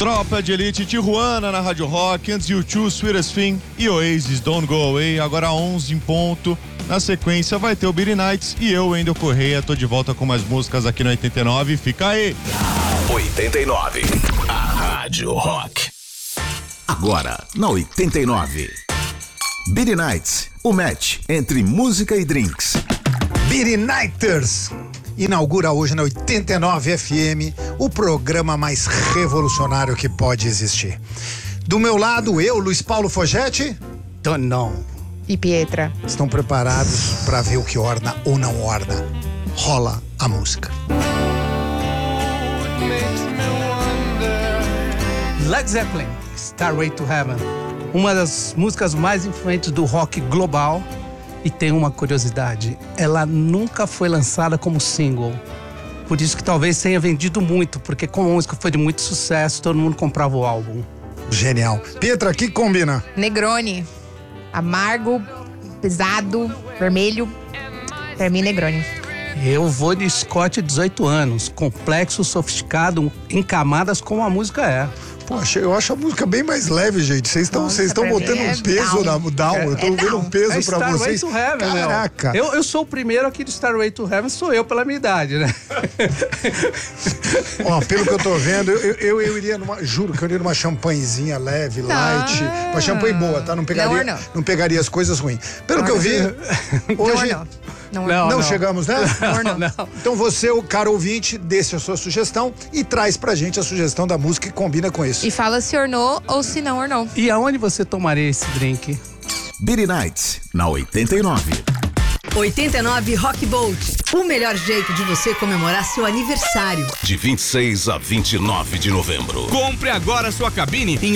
Tropa de Elite, Tijuana na Rádio Rock, antes U2, Sweetest Thing e Oasis, Don't Go Away, agora 11 em ponto. Na sequência vai ter o Beaty Nights e eu, Wendel Correia, tô de volta com mais músicas aqui no 89, fica aí. 89, a Rádio Rock. Agora, na 89. Beaty Nights, o match entre música e drinks. Beaty Nighters inaugura hoje na 89 FM o programa mais revolucionário que pode existir. Do meu lado, eu, Luiz Paulo Fogetti. Tonão. E Pietra. Estão preparados para ver o que orna ou não orna? Rola a música. Led Zeppelin, Stairway to Heaven. Uma das músicas mais influentes do rock global. E tem uma curiosidade, ela nunca foi lançada como single. Por isso que talvez tenha vendido muito, porque como a música foi de muito sucesso, todo mundo comprava o álbum. Genial. Pietra, que combina? Negroni. Amargo, pesado, vermelho. Pra mim, Negroni. Eu vou de Scott, 18 anos. Complexo, sofisticado, em camadas como a música é. Poxa, eu acho a música bem mais leve, gente. Vocês estão botando um peso na down. Eu tô vendo um peso pra vocês. Starway to Heaven, caraca. Eu sou o primeiro aqui do Starway to Heaven, sou eu pela minha idade, né? Ó, pelo que eu tô vendo, eu iria juro que eu iria numa champanhezinha leve, light. Uma champanhe boa, tá? Não pegaria as coisas ruins. Pelo que eu vi, hoje... Não chegamos, né? Não. Então você, o caro ouvinte, deixe a sua sugestão e traz pra gente a sugestão da música que combina com isso. E fala se ornou ou se não ornou. E aonde você tomaria esse drink? Beaty Nights, na 89. 89 Rock Boat. O melhor jeito de você comemorar seu aniversário. De 26 a 29 de novembro. Compre agora sua cabine em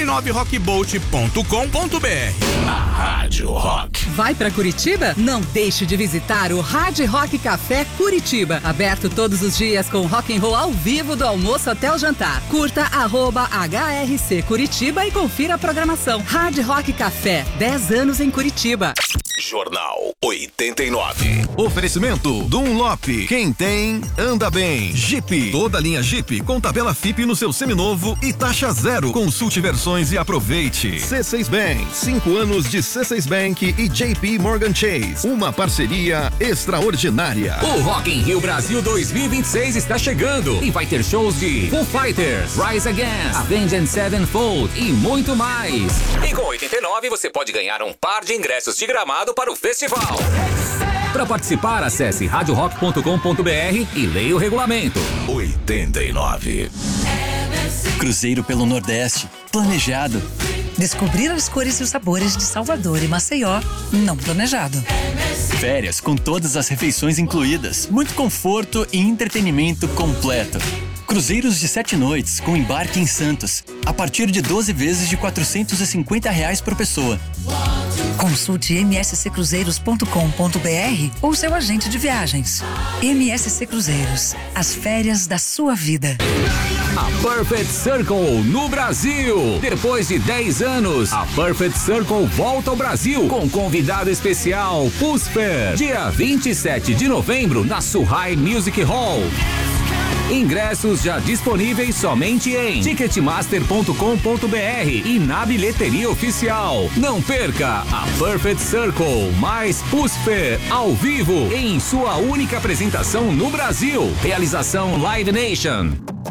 89rockboat.com.br. A Rádio Rock. Vai pra Curitiba? Não deixe de visitar o Hard Rock Café Curitiba. Aberto todos os dias com rock and roll ao vivo do almoço até o jantar. Curta @HRC Curitiba e confira a programação. Hard Rock Café, 10 anos em Curitiba. Jornal 89. Oferecimento Dunlop. Quem tem, anda bem. Jeep. Toda linha Jeep com tabela FIP no seu seminovo e taxa zero. Consulte versões e aproveite. C6 Bank. 5 anos de C6 Bank e JP Morgan Chase. Uma parceria extraordinária. O Rock in Rio Brasil 2026 está chegando e vai ter shows de Foo Fighters, Rise Against, Avenged Sevenfold e muito mais. E com 89 você pode ganhar um par de ingressos de gramado para o festival. Para participar, acesse radiorock.com.br e leia o regulamento. 89. Cruzeiro pelo Nordeste, planejado. Descobrir as cores e os sabores de Salvador e Maceió, não planejado. Férias com todas as refeições incluídas, muito conforto e entretenimento completo. Cruzeiros de 7 noites com embarque em Santos, a partir de 12 vezes de R$450 por pessoa. Consulte msccruzeiros.com.br ou seu agente de viagens. MSC Cruzeiros, as férias da sua vida. A Perfect Circle no Brasil. Depois de 10 anos, a Perfect Circle volta ao Brasil com convidado especial, Pusper. Dia 27 de novembro, na Suhai Music Hall. Ingressos já disponíveis somente em ticketmaster.com.br e na bilheteria oficial. Não perca a Perfect Circle mais Pusper ao vivo em sua única apresentação no Brasil. Realização Live Nation.